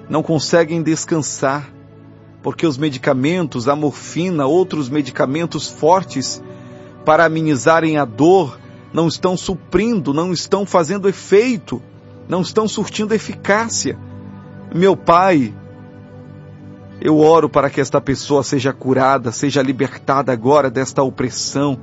não conseguem descansar, porque os medicamentos, a morfina, outros medicamentos fortes para amenizarem a dor, não estão suprindo, não estão fazendo efeito, não estão surtindo eficácia. Meu Pai, eu oro para que esta pessoa seja curada, seja libertada agora desta opressão.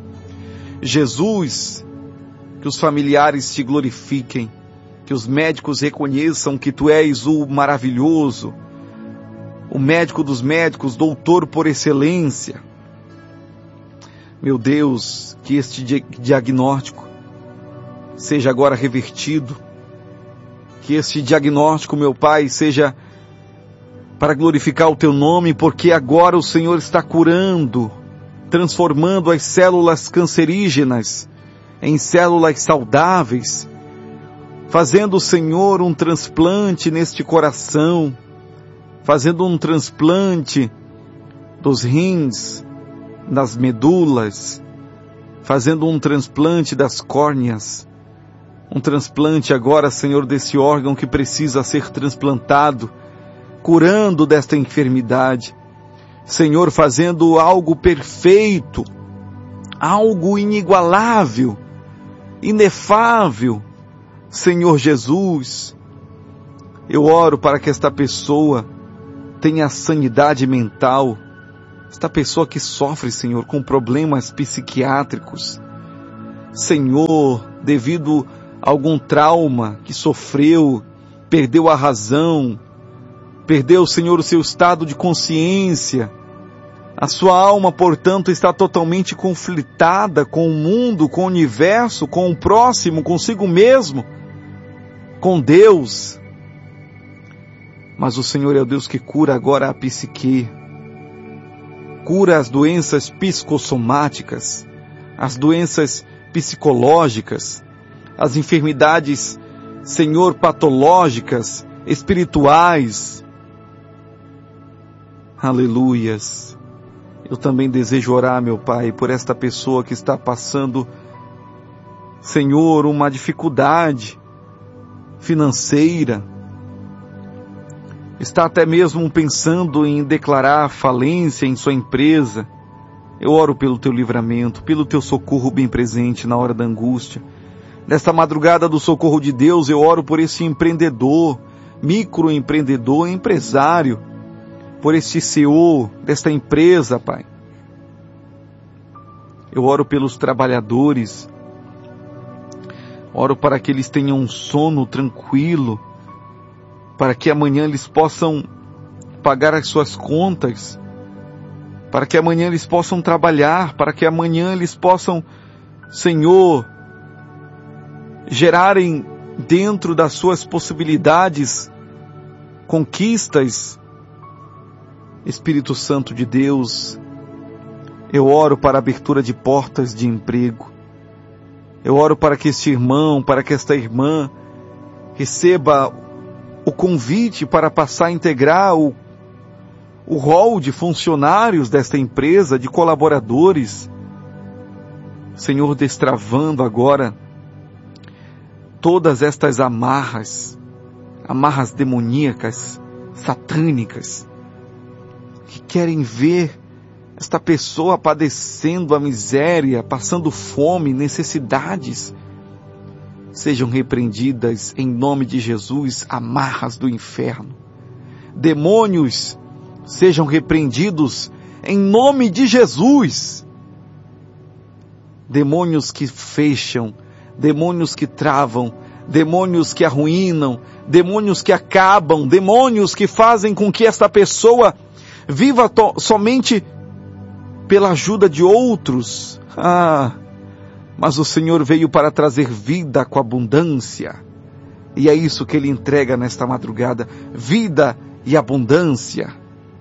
Jesus, que os familiares te glorifiquem, que os médicos reconheçam que Tu és o maravilhoso, o médico dos médicos, doutor por excelência. Meu Deus, que este diagnóstico seja agora revertido, que este diagnóstico, meu Pai, seja para glorificar o Teu nome, porque agora o Senhor está curando, transformando as células cancerígenas em células saudáveis, fazendo, Senhor, um transplante neste coração, fazendo um transplante dos rins, das medulas, fazendo um transplante das córneas, um transplante agora, Senhor, desse órgão que precisa ser transplantado, curando desta enfermidade. Senhor, fazendo algo perfeito, algo inigualável, inefável. Senhor Jesus, eu oro para que esta pessoa tenha sanidade mental, esta pessoa que sofre, Senhor, com problemas psiquiátricos, Senhor, devido a algum trauma que sofreu, perdeu a razão, perdeu, Senhor, o seu estado de consciência, a sua alma, portanto, está totalmente conflitada com o mundo, com o universo, com o próximo, consigo mesmo, com Deus. Mas o Senhor é o Deus que cura agora a psique, cura as doenças psicossomáticas, as doenças psicológicas, as enfermidades, Senhor, patológicas, espirituais. Aleluias. Eu também desejo orar, meu Pai, por esta pessoa que está passando, Senhor, uma dificuldade financeira, está até mesmo pensando em declarar falência em sua empresa. Eu oro pelo Teu livramento, pelo Teu socorro bem presente na hora da angústia. Nesta madrugada do socorro de Deus, eu oro por esse empreendedor, microempreendedor, empresário, por este CEO desta empresa, Pai. Eu oro pelos trabalhadores, oro para que eles tenham um sono tranquilo, para que amanhã eles possam pagar as suas contas, para que amanhã eles possam trabalhar, para que amanhã eles possam, Senhor, gerarem dentro das suas possibilidades conquistas. Espírito Santo de Deus, eu oro para a abertura de portas de emprego. Eu oro para que este irmão, para que esta irmã receba o convite para passar a integrar o rol de funcionários desta empresa, de colaboradores. Senhor, destravando agora todas estas amarras demoníacas, satânicas, que querem ver esta pessoa padecendo a miséria, passando fome, necessidades. Sejam repreendidas em nome de Jesus amarras do inferno. Demônios, sejam repreendidos em nome de Jesus. Demônios que fecham, demônios que travam, demônios que arruinam, demônios que acabam, demônios que fazem com que esta pessoa viva somente pela ajuda de outros. Mas o Senhor veio para trazer vida com abundância. E é isso que Ele entrega nesta madrugada. Vida e abundância.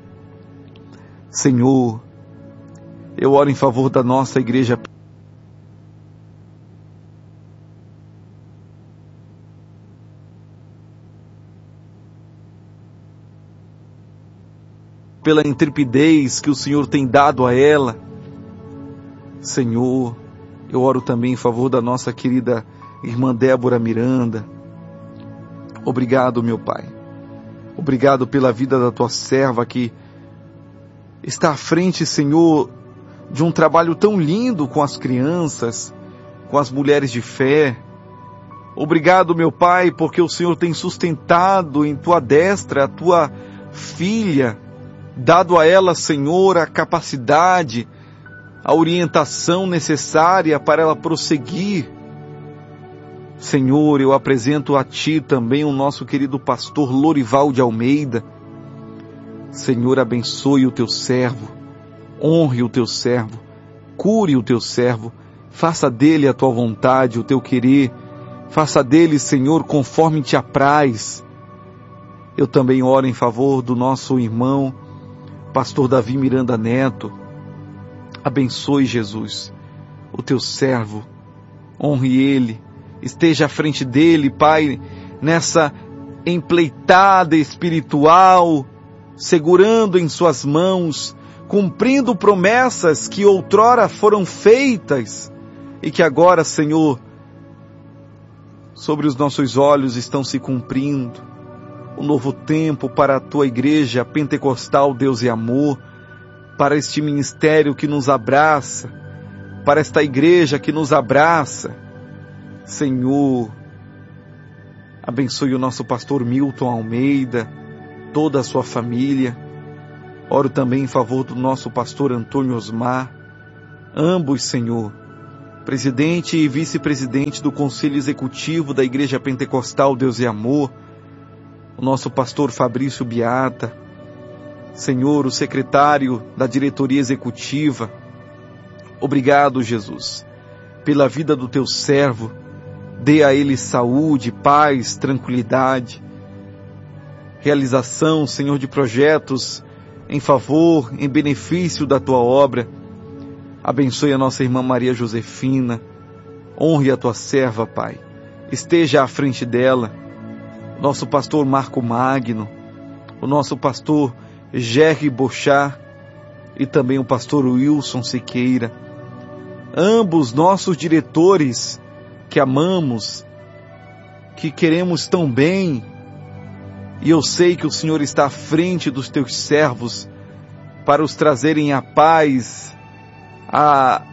Senhor, eu oro em favor da nossa igreja. Pela intrepidez que o Senhor tem dado a ela. Senhor, eu oro também em favor da nossa querida irmã Débora Miranda. Obrigado, meu Pai. Obrigado pela vida da tua serva que está à frente, Senhor, de um trabalho tão lindo com as crianças, com as mulheres de fé. Obrigado, meu Pai, porque o Senhor tem sustentado em tua destra a tua filha, dado a ela, Senhor, a capacidade, a orientação necessária para ela prosseguir. Senhor, eu apresento a Ti também o nosso querido pastor Lorival de Almeida. Senhor, abençoe o Teu servo, honre o Teu servo, cure o Teu servo, faça dele a Tua vontade, o Teu querer, faça dele, Senhor, conforme Te apraz. Eu também oro em favor do nosso irmão, pastor Davi Miranda Neto. Abençoe, Jesus, o Teu servo, honre ele, esteja à frente dele, Pai, nessa empleitada espiritual, segurando em suas mãos, cumprindo promessas que outrora foram feitas e que agora, Senhor, sobre os nossos olhos estão se cumprindo. O novo tempo para a Tua igreja pentecostal, Deus e Amor, para este ministério que nos abraça, para esta igreja que nos abraça. Senhor, abençoe o nosso pastor Milton Almeida, toda a sua família. Oro também em favor do nosso pastor Antônio Osmar, ambos, Senhor, presidente e vice-presidente do Conselho Executivo da Igreja Pentecostal Deus e Amor, o nosso pastor Fabrício Biata, Senhor, o secretário da diretoria executiva. Obrigado, Jesus, pela vida do Teu servo. Dê a ele saúde, paz, tranquilidade, realização, Senhor, de projetos em favor, em benefício da Tua obra. Abençoe a nossa irmã Maria Josefina, honre a Tua serva, Pai, esteja à frente dela, nosso pastor Marco Magno, o nosso pastor Jerry Bochá e também o pastor Wilson Siqueira, ambos nossos diretores que amamos, que queremos tão bem, e eu sei que o Senhor está à frente dos Teus servos para os trazerem a paz, a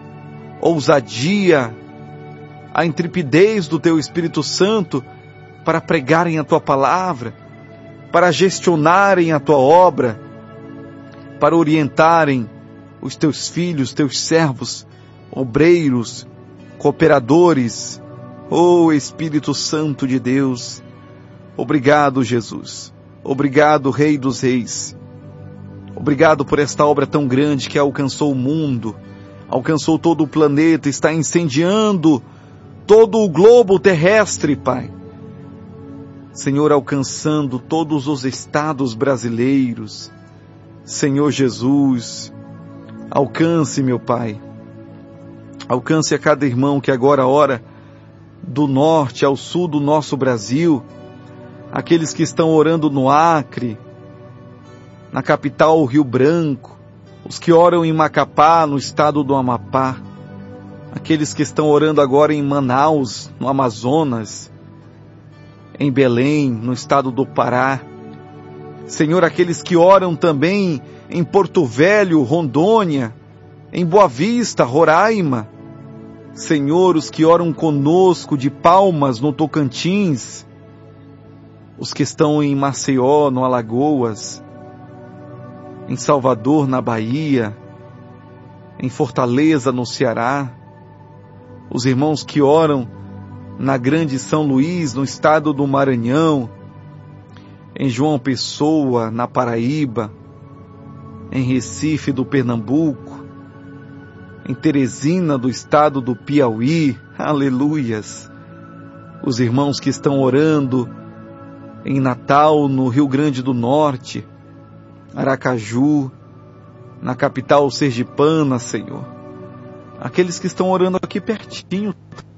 ousadia, a intrepidez do Teu Espírito Santo para pregarem a Tua palavra, para gestionarem a Tua obra, para orientarem os Teus filhos, Teus servos, obreiros, cooperadores. Oh Espírito Santo de Deus, obrigado, Jesus, obrigado, Rei dos Reis, obrigado por esta obra tão grande que alcançou o mundo, alcançou todo o planeta, está incendiando todo o globo terrestre, Pai. Senhor, alcançando todos os estados brasileiros. Senhor Jesus, alcance, meu Pai, alcance a cada irmão que agora ora do norte ao sul do nosso Brasil, aqueles que estão orando no Acre, na capital Rio Branco, os que oram em Macapá, no estado do Amapá, aqueles que estão orando agora em Manaus, no Amazonas, em Belém, no estado do Pará. Senhor, aqueles que oram também em Porto Velho, Rondônia, em Boa Vista, Roraima. Senhor, os que oram conosco de Palmas, no Tocantins, os que estão em Maceió, no Alagoas, em Salvador, na Bahia, em Fortaleza, no Ceará, os irmãos que oram na Grande São Luís, no estado do Maranhão, em João Pessoa, na Paraíba, em Recife do Pernambuco, em Teresina do estado do Piauí, aleluias, os irmãos que estão orando em Natal, no Rio Grande do Norte, Aracaju, na capital sergipana, Senhor, aqueles que estão orando aqui pertinho